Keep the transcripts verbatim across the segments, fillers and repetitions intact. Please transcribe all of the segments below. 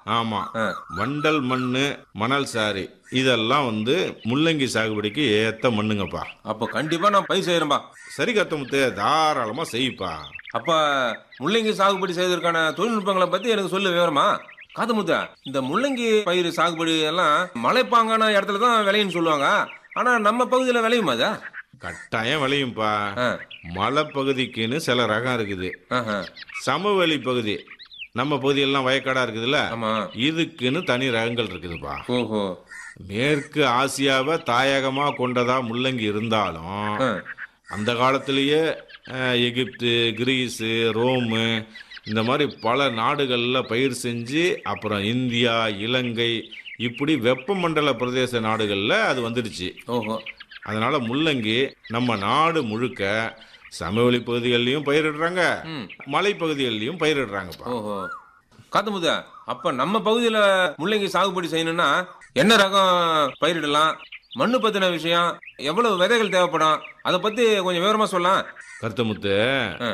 ஆமா. ஆ. வண்டல் மண்ணு, மணல் சாரி இதெல்லாம் வந்து முள்ளங்கி சாகுபடிக்கு ஏத்த மண்ணுங்கப்பா. அப்போ கண்டிப்பா நான் பயிர் செய்யறேன்பா. சரி கருத்தமுத்து, தாராளமா செய்ப்பா. அப்ப முள்ளங்கி சாகுபடி செய்வதற்கான தொழில்நுட்பங்களை பத்தி எனக்கு சொல்லு விவரமா. காதமுத்தா, இந்த முள்ளங்கி பயிர் சாகுபடி எல்லாம் மலைப்பாங்கான இடத்துல தான் விளையும்னு சொல்லுவாங்க. ஆனா நம்ம பகுதியில விளையுமா அது? கட்டாயம் விளையும்பா. ஆ. மலைப்பகுதிக்குன்னு சில ரகம் இருக்குது. ஆஹா. சமவெளி பகுதி, நம்ம பகுதியெல்லாம் வயக்காடா இருக்குதுல்ல, ஆமா. இதுக்குன்னு தனி ரகங்கள் இருக்குதுப்பா. ஓஹோ. மேற்கு ஆசியாவை தாயகமா கொண்டதா முள்ளங்கி இருந்தாலும் ஆ. அந்த காலத்திலேயே அஹ், எகிப்து, கிரீஸு, ரோமு இந்த மாதிரி பல நாடுகளில் பயிர் செஞ்சு அப்புறம் இந்தியா, இலங்கை இப்படி வெப்பமண்டல பிரதேச நாடுகளில் அது வந்துடுச்சு. ஓஹோ. அதனால முள்ளங்கி நம்ம நாடு முழுக்க சமவெளி பகுதிகளிலையும் பயிரிடுறாங்க, ம். மலைப்பகுதிகளிலையும் பயிரிடுறாங்கப்பா. ஓஹோ. காத்தமுத்தா, அப்ப நம்ம பகுதியில முள்ளங்கி சாகுபடி செய்யணும்னா என்ன ரகம் பயிரிடலாம்? மண்ணு பத்தின விஷயம், எவ்வளவு விதைகள் தேவைப்படும், அதை பத்தி கொஞ்சம் விவரமா சொல்லலாம். கருத்தமுத்து, ஆ.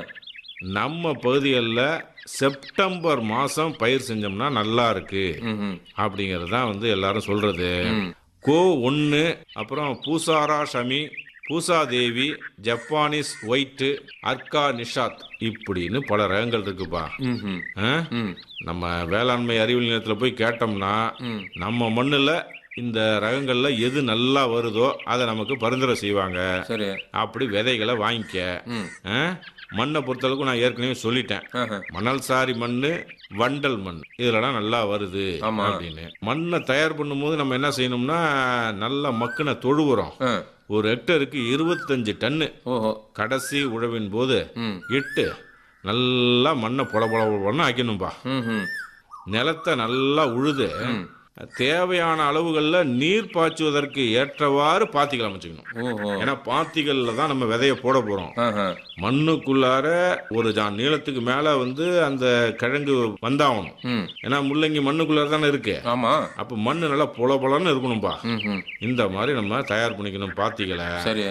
நம்ம பகுதிகளில் செப்டம்பர் மாதம் பயிர் செஞ்சோம்னா நல்லா இருக்கு ம்ஹும். அப்படிங்கிறது தான் வந்து எல்லாரும் சொல்றது. ம். கோ ஒன்று, அப்புறம் பூசாரா ஷமி, பூசாதேவி, ஜப்பானீஸ் ஒயிட்டு, அர்கா நிஷாத் இப்படின்னு பல ரகங்கள் இருக்குப்பா. ம்ஹும். ஆ? ம். நம்ம வேளாண்மை அறிவியல் நிலையத்தில் போய் கேட்டோம்னா ம். நம்ம மண்ணில் இந்த ரகங்கள்ல எது நல்லா வருதோ அதை நமக்கு பரிந்துரை செய்வாங்க. சரி. அப்படி விதைகளை வாங்கிக்க. ம். ஆ? மண்ணை பொறுத்தளவுக்கு நான் ஏற்கனவே சொல்லிட்டேன். ஆஹா. மணல் சாரி மண்ணு, வண்டல் மண் இதுலலாம் நல்லா வருது ஆமா. அப்படின்னு. மண்ணை தயார் பண்ணும்போது நம்ம என்ன செய்யணும்னா நல்ல மக்கின தொழு உரம் ஆ. ஒரு ஹெக்டருக்கு இருபத்தஞ்சு டன்னு ஓஹோ. கடைசி உழவின் போது ம். இட்டு நல்லா மண்ணை பொல பொல பொலன்னு ஆக்கணும்பா. ம்ஹும். நிலத்தை நல்லா உழுது ம். தேவையான அளவுகளில் நீர் பாய்ச்சுவதற்கு ஏற்றவாறு பாத்திகள் அமைச்சுக்கணும். ஓஹோ. ஏன்னா பாத்திகளில் தான் நம்ம விதைய போட போறோம். ஆஹா. மண்ணுக்குள்ளார ஒரு ஜான் நீளத்துக்கு மேல வந்து அந்த கிழங்கு வந்தாகணும். ம். ஏன்னா முள்ளங்கி மண்ணுக்குள்ளார தானே இருக்கு. ஆமா. அப்ப மண்ணு நல்லா பொல பொலன்னு இருக்கணும்பா. ம்ஹும். இந்த மாதிரி நம்ம தயார் பண்ணிக்கணும் பாத்திகளை. சரி.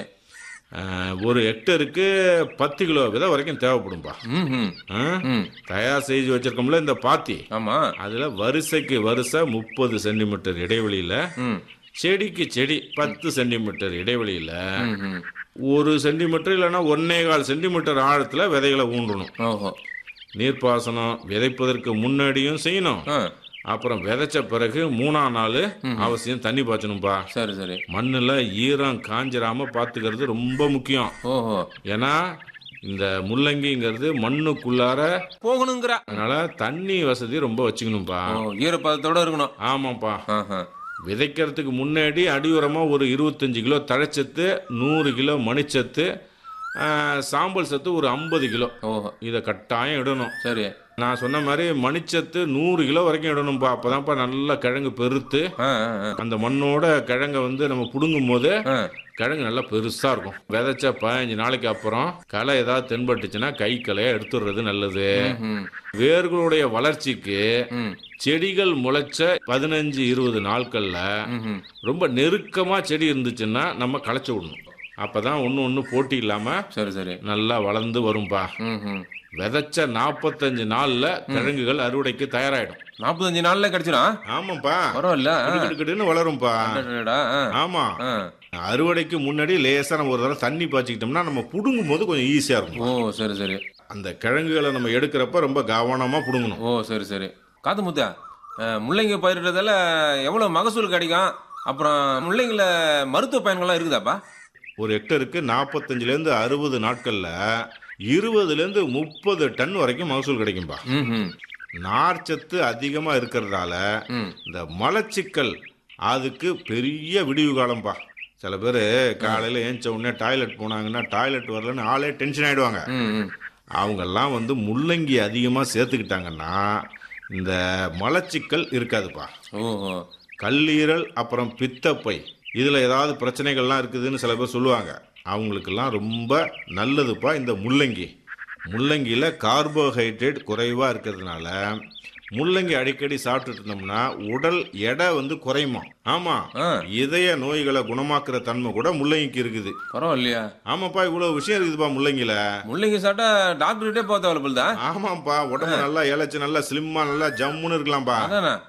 அஹ், ஒரு ஹெக்டருக்கு பத்து கிலோ விதை வரைக்கும் தேவைப்படும்பா. ம்ஹும். ஆ? ம். தயார் செய்து வச்சிருக்கோம்ல இந்த பாத்தி, ஆமா. அதுல வரிசைக்கு வரிசை முப்பது சென்டிமீட்டர் இடைவெளியில, ம். செடிக்கு செடி பத்து சென்டிமீட்டர் இடைவெளியில, ம்ஹும். ஒரு சென்டிமீட்டர் இல்லைன்னா ஒன்னே கால் சென்டிமீட்டர் ஆழத்துல விதைகளை ஊண்டணும். ஓஹோ. நீர்ப்பாசனம் விதைப்பதற்கு முன்னாடியும் செய்யணும். ஆ. அப்புறம் விதைச்ச பிறகு மூணாம் நாள் அவசியம் தண்ணி பாய்ச்சணும்பா. சரி சரி. மண்ணுல ஈரம் காஞ்சிராம பாத்துக்கிறது ரொம்ப முக்கியம். ஓஹோ. ஏன்னா இந்த முள்ளங்கிங்கிறது மண்ணுக்குள்ளார போகணுங்கிற. அதனால தண்ணி வசதி ரொம்ப வச்சுக்கணும்பா. ஓ, ஈரப்பதத்தோட இருக்கணும். ஆமாப்பா. ஆஹா. விதைக்கிறதுக்கு முன்னாடி அடி உரமா ஒரு இருபத்தஞ்சு கிலோ தழைச்சத்து, நூறு கிலோ மணிச்சத்து, ஆ, சாம்பல் சத்து ஒரு ஐம்பது கிலோ ஓஹோ. இதை கட்டாயம் இடணும். சரி. நான் சொன்ன மாதிரி மணிச்சத்து நூறு கிலோ வரைக்கும் இடணும்பா. அப்பதான்ப்பா நல்லா கிழங்கு பெருத்து ஆ, ஆ, ஆ. அந்த மண்ணோட கிழங்கை வந்து நம்ம புடுங்கும் போது ஆ. கிழங்கு நல்லா பெருசா இருக்கும். விதைச்ச பதினஞ்சு நாளைக்கு அப்புறம் களை ஏதாவது தென்பட்டுச்சுன்னா கை களையை எடுத்துடுறது நல்லது. ம். வேர்களுடைய வளர்ச்சிக்கு ம். செடிகள் முளைச்ச பதினஞ்சு இருபது நாட்கள்ல ம்ஹும். ரொம்ப நெருக்கமா செடி இருந்துச்சுன்னா நம்ம களைச்சு விடணும். அப்பதான் ஒண்ணு ஒண்ணு போட்டி இல்லாம சரி சரி. நல்லா வளர்ந்து வரும்பா. ம்ஹும். விதைச்ச நாற்பத்தஞ்சு நாள்ல கிழங்குகள் அறுவடைக்கு தயாராயிடும். நாற்பத்தஞ்சு நாள்ல கிடைச்சிடும். ஆமாப்பா. பரவாயில்ல. ஆ. கிடுகிடுன்னு வளரும்பா. அடடடா. ஆ. ஆமா. ஆ. அறுவடைக்கு முன்னாடி லேசா நம்ம ஒரு தடவை தண்ணி பாய்ச்சிக்கிட்டோம்னா நம்ம புடுங்கும் போது கொஞ்சம் ஈஸியா இருக்கும். ஓ, சரி சரி. அந்த கிழங்குகளை நம்ம எடுக்கிறப்ப ரொம்ப கவனமா புடுங்கணும். ஓ, சரி சரி. காத்து முத்தா, அஹ், முள்ளங்கி பயிரிடுறதால எவ்வளவு மகசூல் கிடைக்கும்? அப்புறம் முள்ளங்கில மருத்துவ பயன்கள்லாம் இருக்குதாப்பா? ஒரு ஹெக்டருக்கு நாற்பத்தஞ்சுல இருந்து அறுபது நாட்கள்ல இருபதுல இருந்து முப்பது டன் வரைக்கும் மகசூல் கிடைக்கும்பா. ம்ஹும். நார்ச்சத்து அதிகமா இருக்கிறதால ம். இந்த மலச்சிக்கல் அதுக்கு பெரிய விடிவு காலம்பா. சில பேர் காலையில் ஏஞ்ச உடனே டாய்லெட் போனாங்கன்னா டாய்லெட் வரலன்னு ஆளே டென்ஷன் ஆயிடுவாங்க. ம், ம். அவங்கெல்லாம் வந்து முள்ளங்கி அதிகமாக சேர்த்துக்கிட்டாங்கன்னா இந்த மலச்சிக்கல் இருக்காதுப்பா. ஓஹோ. கல்லீரல் அப்புறம் பித்தப்பை இதில் ஏதாவது பிரச்சனைகள்லாம் இருக்குதுன்னு சில பேர் சொல்லுவாங்க. அவங்களுக்கெல்லாம் ரொம்ப நல்லதுப்பா இந்த முள்ளங்கி. முள்ளங்கியில் கார்போஹைட்ரேட் குறைவாக இருக்கிறதுனால முள்ளங்கி அடிக்கடி சாப்பிட்டுட்டு இருந்தோம்னா உடல் எடை வந்து குறையுமா. ஆமா, ஆ. இதய நோய்களை குணமாக்குற தன்மை கூட முள்ளங்கிக்கு இருக்குது. பரவாயில்லையா? ஆமாப்பா, இவ்வளவு விஷயம் இருக்குதுப்பா முள்ளங்கில. முள்ளங்கி சாப்பிட்டா டாக்டர்கிட்டே போக தேவையில்ல. ஆமாப்பா, உடம்பு நல்லா இழைச்சு நல்லா ஸ்லிம்மா நல்லா ஜம்முன்னு இருக்கலாம்ப்பா. அதானே.